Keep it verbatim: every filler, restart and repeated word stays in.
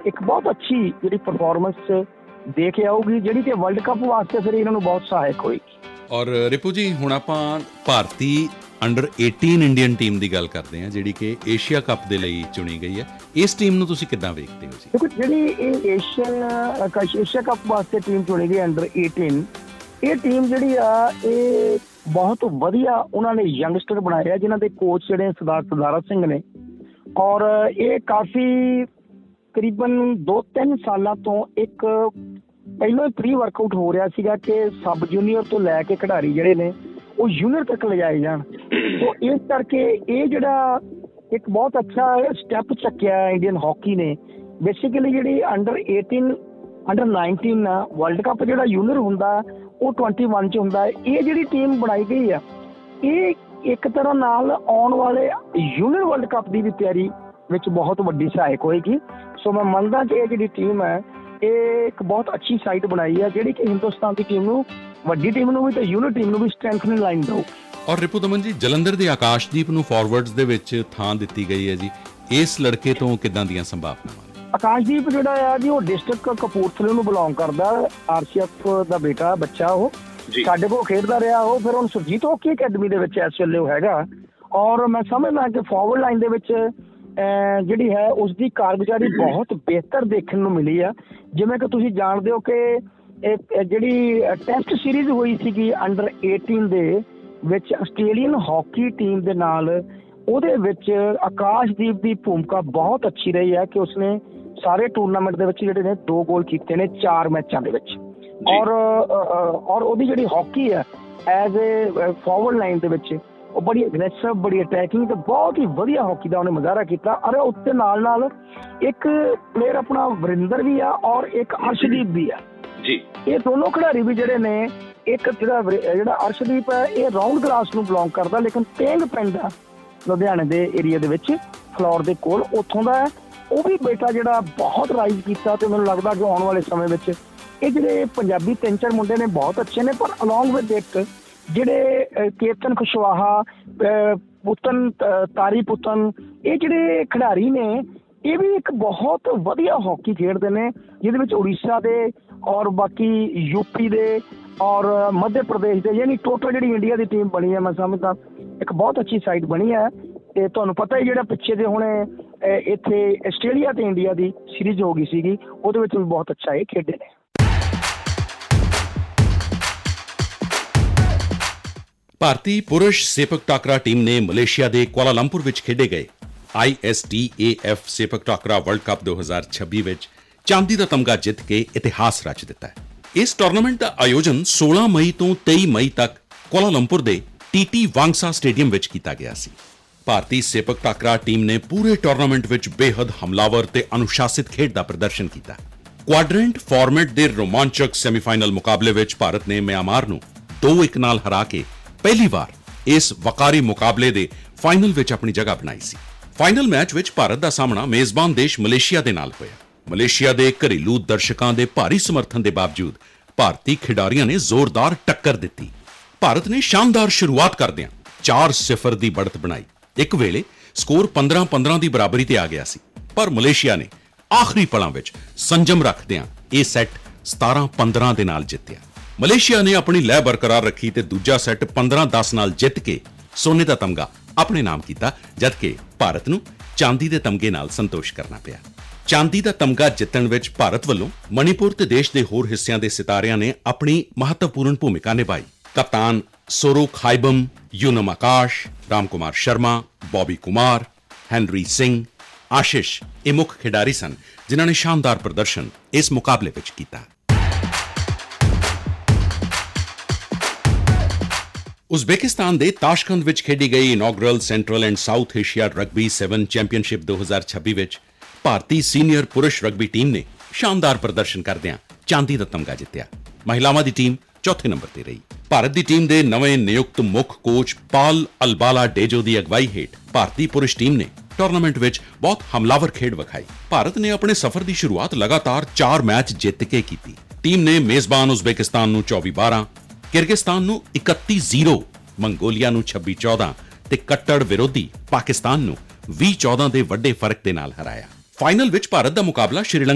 ਇੱਕ ਬਹੁਤ ਅੱਛੀ ਜਿਹੜੀ ਪਰਫਾਰਮੈਂਸ ਦੇ ਕੇ ਆਊਗੀ, ਜਿਹੜੀ ਕਿ ਵਰਲਡ ਕੱਪ ਵਾਸਤੇ ਫਿਰ ਇਹਨਾਂ ਨੂੰ ਬਹੁਤ ਸਹਾਇਕ ਹੋਏਗੀ। ਔਰ ਰਿਪੂ ਜੀ, ਹੁਣ ਆਪਾਂ ਭਾਰਤੀ ਅੰਡਰ ਅਠਾਰਾਂ ਇੰਡੀਅਨ ਟੀਮ ਦੀ ਗੱਲ ਕਰਦੇ ਹਾਂ, ਜਿਹੜੀ ਕਿ ਏਸ਼ੀਆ ਕੱਪ ਦੇ ਲਈ ਚੁਣੀ ਗਈ ਹੈ। ਇਸ ਟੀਮ ਨੂੰ ਤੁਸੀਂ ਕਿੱਦਾਂ ਵੇਖਦੇ ਹੋ ਜੀ? ਦੇਖੋ, ਜਿਹੜੀ ਇਹ ਏਸ਼ੀਅਨ ਏਸ਼ੀਆ ਕੱਪ ਵਾਸਤੇ ਟੀਮ ਚੁਣੀ ਗਈ ਅੰਡਰ ਅਠਾਰਾਂ, ਇਹ ਟੀਮ ਜਿਹੜੀ ਆ ਇਹ ਬਹੁਤ ਵਧੀਆ ਉਹਨਾਂ ਨੇ ਯੰਗਸਟਰ ਬਣਾਏ ਆ, ਜਿਨ੍ਹਾਂ ਦੇ ਕੋਚ ਜਿਹੜੇ ਸਰਦਾਰ ਸਰਦਾਰਾ ਸਿੰਘ ਨੇ। ਔਰ ਇਹ ਕਾਫੀ ਤਕਰੀਬਨ ਦੋ ਤਿੰਨ ਸਾਲਾਂ ਤੋਂ ਇੱਕ ਪਹਿਲਾਂ ਹੀ ਪ੍ਰੀ ਵਰਕਆਊਟ ਹੋ ਰਿਹਾ ਸੀਗਾ ਕਿ ਸਬ ਜੂਨੀਅਰ ਤੋਂ ਲੈ ਕੇ ਖਿਡਾਰੀ ਜਿਹੜੇ ਨੇ ਉਹ ਜੂਨੀਅਰ ਤੱਕ ਲਿਜਾਏ ਜਾਣ। ਸੋ ਇਸ ਕਰਕੇ ਇਹ ਜਿਹੜਾ ਇੱਕ ਬਹੁਤ ਅੱਛਾ ਸਟੈਪ ਚੱਕਿਆ ਇੰਡੀਅਨ ਹਾਕੀ ਨੇ। ਬੇਸਿਕਲੀ ਜਿਹੜੀ ਅੰਡਰ ਅਠਾਰਾਂ ਅੰਡਰ ਨਾਈਨਟੀਨ ਵਰਲਡ ਕੱਪ ਜਿਹੜਾ ਜੂਨੀਅਰ ਹੁੰਦਾ ਉਹ ਟਵੈਂਟੀ ਵਨ 'ਚ ਹੁੰਦਾ। ਇਹ ਜਿਹੜੀ ਟੀਮ ਬਣਾਈ ਗਈ ਆ, ਇਹ ਇੱਕ ਤਰ੍ਹਾਂ ਨਾਲ ਆਉਣ ਵਾਲੇ ਜੂਨੀਅਰ ਵਰਲਡ ਕੱਪ ਦੀ ਵੀ ਤਿਆਰੀ ਵਿੱਚ ਬਹੁਤ ਵੱਡੀ ਸਹਾਇਕ ਹੋਏਗੀ। ਸੋ ਮੈਂ ਮੰਨਦਾ ਕਿ ਇਹ ਜਿਹੜੀ ਟੀਮ ਹੈ ਇਹ ਇੱਕ ਬਹੁਤ ਅੱਛੀ ਸਾਈਟ ਬਣਾਈ ਹੈ, ਜਿਹੜੀ ਕਿ ਹਿੰਦੁਸਤਾਨ ਦੀ ਟੀਮ ਨੂੰ, ਵੱਡੀ ਟੀਮ ਨੂੰ ਵੀ ਤੇ ਜੂਨੀਅਰ ਟੀਮ ਨੂੰ ਵੀ ਸਟਰੈਂਥਨਿੰਗ ਲਾਈਨ ਦਊ। ਔਰ ਰਿਪੂ ਦਮਨ ਜੀ, ਜਲੰਧਰ ਦੇ ਆਕਾਸ਼ਦੀਪ ਨੂੰ ਫਾਰਵਰਡਸ ਦੇ ਵਿੱਚ ਥਾਂ ਦਿੱਤੀ ਗਈ ਹੈ ਜੀ। ਇਸ ਲੜਕੇ ਤੋਂ ਕਿੱਦਾਂ ਦੀਆਂ ਸੰਭਾਵਨਾਵਾਂ? ਆਕਾਸ਼ਦੀਪ ਜਿਹੜਾ ਆ ਜੀ, ਉਹ ਡਿਸਟ੍ਰਿਕਟ ਕਪੂਰਥਲੇ ਨੂੰ ਬਿਲੋਂਗ ਕਰਦਾ, ਆਰ ਸੀ ਐਫ ਦਾ ਬੇਟਾ ਬੱਚਾ, ਉਹ ਸਾਡੇ ਕੋਲ ਖੇਡਦਾ ਰਿਹਾ। ਉਹ ਫਿਰ ਹੁਣ ਸੁਰਜੀਤ ਹਾਕੀ ਅਕੈਡਮੀ ਦੇ ਵਿੱਚ ਇਸ ਵੇਲੇ ਉਹ ਹੈਗਾ। ਔਰ ਮੈਂ ਸਮਝਦਾ ਕਿ ਫਾਰਵਰਡ ਲਾਈਨ ਦੇ ਵਿੱਚ ਜਿਹੜੀ ਹੈ ਉਸਦੀ ਕਾਰਗੁਜ਼ਾਰੀ ਬਹੁਤ ਬਿਹਤਰ ਦੇਖਣ ਨੂੰ ਮਿਲੀ ਆ। ਜਿਵੇਂ ਕਿ ਤੁਸੀਂ ਜਾਣਦੇ ਹੋ ਕਿ ਇਹ ਜਿਹੜੀ ਟੈਸਟ ਸੀਰੀਜ਼ ਹੋਈ ਸੀਗੀ ਅੰਡਰ ਅਠਾਰਾਂ ਦੇ ਵਿੱਚ ਆਸਟ੍ਰੇਲੀਅਨ ਹਾਕੀ ਟੀਮ ਦੇ ਨਾਲ, ਉਹਦੇ ਵਿੱਚ ਆਕਾਸ਼ਦੀਪ ਦੀ ਭੂਮਿਕਾ ਬਹੁਤ ਅੱਛੀ ਰਹੀ ਹੈ ਕਿ ਉਸਨੇ ਸਾਰੇ ਟੂਰਨਾਮੈਂਟ ਦੇ ਵਿੱਚ ਜਿਹੜੇ ਨੇ ਦੋ ਗੋਲ ਕੀਤੇ ਨੇ ਚਾਰ ਮੈਚਾਂ ਦੇ ਵਿੱਚ। ਔਰ ਔਰ ਉਹਦੀ ਜਿਹੜੀ ਹਾਕੀ ਹੈ ਐਜ਼ ਏ ਫਾਰਵਰਡ ਲਾਈਨ ਦੇ ਵਿੱਚ ਉਹ ਬੜੀ ਅਗਰੈਸਿਵ, ਬੜੀ ਅਟੈਕਿੰਗ ਤੇ ਬਹੁਤ ਹੀ ਵਧੀਆ ਹਾਕੀ ਦਾ ਉਹਨੇ ਮੁਜ਼ਾਹਰਾ ਕੀਤਾ। ਔਰ ਉੱਤੇ ਨਾਲ ਨਾਲ ਇੱਕ ਪਲੇਅਰ ਆਪਣਾ ਵਰਿੰਦਰ ਵੀ ਆ ਔਰ ਇੱਕ ਅਰਸ਼ਦੀਪ ਵੀ ਆ ਜੀ। ਇਹ ਦੋਨੋਂ ਖਿਡਾਰੀ ਵੀ ਜਿਹੜੇ ਨੇ, ਇੱਕ ਜਿਹੜਾ ਜਿਹੜਾ ਅਰਸ਼ਦੀਪ ਹੈ ਇਹ ਰਾਉਂਡ ਗਲਾਸ ਨੂੰ ਬਿਲੋਂਗ ਕਰਦਾ, ਲੇਕਿਨ ਤੇਂਗ ਪਿੰਡ ਆ ਲੁਧਿਆਣੇ ਦੇ ਏਰੀਆ ਦੇ ਵਿੱਚ, ਫਲੋਰ ਦੇ ਕੋਲ, ਉੱਥੋਂ ਦਾ ਹੈ। ਉਹ ਵੀ ਬੇਟਾ ਜਿਹੜਾ ਬਹੁਤ ਰਾਈਜ਼ ਕੀਤਾ ਤੇ ਮੈਨੂੰ ਲੱਗਦਾ ਕਿ ਆਉਣ ਵਾਲੇ ਸਮੇਂ ਵਿੱਚ ਇਹ ਜਿਹੜੇ ਪੰਜਾਬੀ ਤਿੰਨ ਚਾਰ ਮੁੰਡੇ ਨੇ ਬਹੁਤ ਅੱਛੇ ਨੇ। ਪਰ ਅਲੋਂਗ ਵਿਦ ਇੱਕ ਜਿਹੜੇ ਕੇਤਨ ਕੁਸ਼ਵਾਹਾ, ਪੁੱਤਨ ਤਾਰੀ ਪੁੱਤਨ, ਇਹ ਜਿਹੜੇ ਖਿਡਾਰੀ ਨੇ ਇਹ ਵੀ ਇੱਕ ਬਹੁਤ ਵਧੀਆ ਹਾਕੀ ਖੇਡਦੇ ਨੇ, ਜਿਹਦੇ ਵਿੱਚ ਉੜੀਸਾ ਦੇ ਔਰ ਬਾਕੀ ਯੂਪੀ ਦੇ ਔਰ ਮੱਧ ਪ੍ਰਦੇਸ਼ ਦੇ, ਯਾਨੀ ਟੋਟਲ ਜਿਹੜੀ ਇੰਡੀਆ ਦੀ ਟੀਮ ਬਣੀ ਹੈ, ਮੈਂ ਸਮਝਦਾ ਇੱਕ ਬਹੁਤ ਅੱਛੀ ਸਾਈਡ ਬਣੀ ਹੈ। ਤੇ ਤੁਹਾਨੂੰ ਪਤਾ ਹੀ ਜਿਹੜਾ ਪਿੱਛੇ ਦੇ ਹੁਣੇ ਇੱਥੇ ਆਸਟ੍ਰੇਲੀਆ ਤੇ ਇੰਡੀਆ ਦੀ ਸੀਰੀਜ਼ ਹੋ ਗਈ ਸੀਗੀ, ਉਹਦੇ ਵਿੱਚ ਵੀ ਬਹੁਤ ਅੱਛਾ ਇਹ ਖੇਡੇ ਨੇ। ਭਾਰਤੀ ਪੁਰਸ਼ ਸੇਪਕ ਟਾਕਰਾ ਟੀਮ ਨੇ ਮਲੇਸ਼ੀਆ ਦੇ ਕੁਆਲਾਲੰਪੁਰ ਵਿੱਚ ਖੇਡੇ ਗਏ I S T A F ਸੇਪਕ ਟਾਕਰਾ ਵਰਲਡ ਕੱਪ ਦੋ ਹਜ਼ਾਰ ਛੱਬੀ ਵਿੱਚ ਚਾਂਦੀ ਦਾ ਤਮਗਾ ਜਿੱਤ ਕੇ ਇਤਿਹਾਸ ਰਚ ਦਿੱਤਾ ਹੈ। ਇਸ ਟੂਰਨਾਮੈਂਟ ਦਾ ਆਯੋਜਨ ਸੋਲਾਂ ਮਈ ਤੋਂ ਤੇਈ ਮਈ ਤੱਕ ਕੁਆਲਾਲੰਪੁਰ ਦੇ ਟੀ ਟੀ ਵਾਂਗਸਾ ਸਟੇਡੀਅਮ ਵਿੱਚ ਕੀਤਾ ਗਿਆ ਸੀ। ਭਾਰਤੀ ਸੇਪਕ ਟਾਕਰਾ ਟੀਮ ਨੇ ਪੂਰੇ ਟੂਰਨਾਮੈਂਟ ਵਿੱਚ ਬੇਹੱਦ ਹਮਲਾਵਰ ਤੇ ਅਨੁਸ਼ਾਸਿਤ ਖੇਡ ਦਾ ਪ੍ਰਦਰਸ਼ਨ ਕੀਤਾ। ਕੁਆਡਰੈਂਟ ਫਾਰਮੈਟ ਦੇ ਰੋਮਾਂਚਕ ਸੈਮੀਫਾਈਨਲ ਮੁਕਾਬਲੇ ਵਿੱਚ ਭਾਰਤ ਨੇ ਮਿਆਂਮਾਰ ਨੂੰ ਦੋ ਇੱਕ ਨਾਲ ਹਰਾ ਕੇ ਪਹਿਲੀ ਵਾਰ ਇਸ ਵਕਾਰੀ ਮੁਕਾਬਲੇ ਦੇ ਫਾਈਨਲ ਵਿੱਚ ਆਪਣੀ ਜਗ੍ਹਾ ਬਣਾਈ ਸੀ। ਫਾਈਨਲ ਮੈਚ ਵਿੱਚ ਭਾਰਤ ਦਾ ਸਾਹਮਣਾ ਮੇਜ਼ਬਾਨ ਦੇਸ਼ ਮਲੇਸ਼ੀਆ ਦੇ ਨਾਲ ਹੋਇਆ। ਮਲੇਸ਼ੀਆ ਦੇ ਘਰੇਲੂ ਦਰਸ਼ਕਾਂ ਦੇ ਭਾਰੀ ਸਮਰਥਨ ਦੇ ਬਾਵਜੂਦ ਭਾਰਤੀ ਖਿਡਾਰੀਆਂ ਨੇ ਜ਼ੋਰਦਾਰ ਟੱਕਰ ਦਿੱਤੀ। ਭਾਰਤ ਨੇ ਸ਼ਾਨਦਾਰ ਸ਼ੁਰੂਆਤ ਕਰਦਿਆਂ ਚਾਰ ਸਿਫਰ ਦੀ ਬੜਤ ਬਣਾਈ। ਇੱਕ ਵੇਲੇ ਸਕੋਰ ਪੰਦਰਾਂ ਪੰਦਰਾਂ ਦੀ ਬਰਾਬਰੀ ਤੇ ਆ ਗਿਆ ਸੀ, ਪਰ ਮਲੇਸ਼ੀਆ ਨੇ ਆਖਰੀ ਪਲਾਂ ਵਿੱਚ ਸੰਜਮ ਰੱਖਦਿਆਂ ਇਹ ਸੈੱਟ ਸਤਾਰਾਂ ਪੰਦਰਾਂ ਦੇ ਨਾਲ ਜਿੱਤਿਆ। ਮਲੇਸ਼ੀਆ ਨੇ ਆਪਣੀ ਲੈਅ ਬਰਕਰਾਰ ਰੱਖੀ ਤੇ ਦੂਜਾ ਸੈੱਟ ਪੰਦਰਾਂ ਦਸ ਨਾਲ ਜਿੱਤ ਕੇ ਸੋਨੇ ਦਾ ਤਮਗਾ ਆਪਣੇ ਨਾਮ ਕੀਤਾ, ਜਦਕਿ ਭਾਰਤ ਨੂੰ ਚਾਂਦੀ ਦੇ ਤਮਗੇ ਨਾਲ ਸੰਤੋਸ਼ ਕਰਨਾ ਪਿਆ। ਚਾਂਦੀ ਦਾ ਤਮਗਾ ਜਿੱਤਣ ਵਿੱਚ ਭਾਰਤ ਵੱਲੋਂ ਮਣੀਪੁਰ ਤੇ ਦੇਸ਼ ਦੇ ਹੋਰ ਹਿੱਸਿਆਂ ਦੇ ਸਿਤਾਰਿਆਂ ਨੇ ਆਪਣੀ ਮਹੱਤਵਪੂਰਨ ਭੂਮਿਕਾ ਨਿਭਾਈ। ਕਪਤਾਨ ਸੋਰੋ ਖਾਈਬਮ, ਯੂਨਮ ਆਕਾਸ਼, ਰਾਮ ਕੁਮਾਰ ਸ਼ਰਮਾ, ਬੌਬੀ ਕੁਮਾਰ, ਹੈਨਰੀ ਸਿੰਘ, ਆਸ਼ਿਸ਼ ਇਹ ਮੁੱਖ ਖਿਡਾਰੀ ਸਨ, ਜਿਨ੍ਹਾਂ ਨੇ ਸ਼ਾਨਦਾਰ ਪ੍ਰਦਰਸ਼ਨ ਇਸ ਮੁਕਾਬਲੇ ਵਿੱਚ ਕੀਤਾ। ਉਜ਼ਬੇਕਿਸਤਾਨ ਦੇ ਤਾਸ਼ਕੰਦ ਵਿੱਚ ਖੇਡੀ ਗਈ ਇਨੌਗਰਲ central and south Asia rugby seven championship ਦੋ ਹਜ਼ਾਰ ਛੱਬੀ ਵਿੱਚ ਭਾਰਤੀ ਸੀਨੀਅਰ ਪੁਰਸ਼ ਰਗਬੀ ਟੀਮ ਨੇ ਸ਼ਾਨਦਾਰ ਪ੍ਰਦਰਸ਼ਨ ਕਰਦਿਆਂ ਚਾਂਦੀ ਦਾ ਤਮਗਾ ਜਿੱਤਿਆ। ਮਹਿਲਾਵਾਂ ਦੀ ਟੀਮ ਚੌਥੇ ਨੰਬਰ ਤੇ ਰਹੀ। ਭਾਰਤ ਦੀ ਟੀਮ ਦੇ ਨਵੇਂ ਨਿਯੁਕਤ ਮੁੱਖ ਕੋਚ ਪਾਲ ਅਲਬਾਲਾ ਡੇਜੋ ਦੀ ਅਗਵਾਈ ਹੇਠ ਭਾਰਤੀ ਪੁਰਸ਼ ਟੀਮ ਨੇ ਟੂਰਨਾਮੈਂਟ ਵਿੱਚ ਬਹੁਤ ਹਮਲਾਵਰ ਖੇਡ ਵਿਖਾਈ। ਭਾਰਤ ਨੇ ਆਪਣੇ ਸਫ਼ਰ ਦੀ ਸ਼ੁਰੂਆਤ ਲਗਾਤਾਰ ਚਾਰ ਮੈਚ ਜਿੱਤ ਕੇ ਕੀਤੀ। ਟੀਮ ਨੇ ਮੇਜ਼ਬਾਨ ਉਜ਼ਬੇਕਿਸਤਾਨ ਨੂੰ ਚੌਵੀ ਬਾਰਾਂ, ਕਿਰਗਿਸਤਾਨ ਨੂੰ ਇਕੱਤੀ ਜ਼ੀਰੋ, ਮੰਗੋਲੀਆ ਨੂੰ ਛੱਬੀ ਚੌਦਾਂ ਤੇ ਕੱਟੜ ਵਿਰੋਧੀ ਪਾਕਿਸਤਾਨ ਨੂੰ ਵੀਹ ਚੌਦਾਂ ਦੇ ਵੱਡੇ ਫਰਕ ਦੇ ਨਾਲ ਹਰਾਇਆ। ਫਾਈਨਲ ਵਿੱਚ ਭਾਰਤ ਦਾ ਮੁਕਾਬਲਾ ਸ਼੍ਰੀਲੰਕਾ